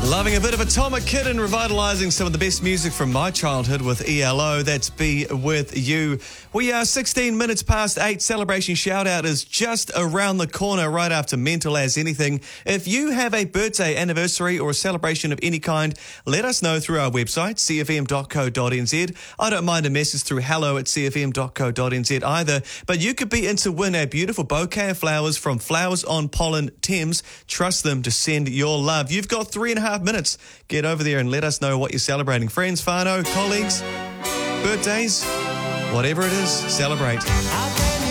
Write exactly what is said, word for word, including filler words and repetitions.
Loving a bit of Atomic Kid and revitalising some of the best music from my childhood with E L O. That's Be With You. We are sixteen minutes past eight. Celebration shout-out is just around the corner right after Mental As Anything. If you have a birthday, anniversary or a celebration of any kind, let us know through our website, c f m dot co dot n z. I don't mind a message through hello at c f m dot co dot n z either, but you could be in to win a beautiful bouquet of flowers from Flowers on Pollen Thames. Trust them to send your love. You've got three and a half minutes. Get over there and let us know what you're celebrating. Friends, whānau, colleagues, birthdays, whatever it is, celebrate.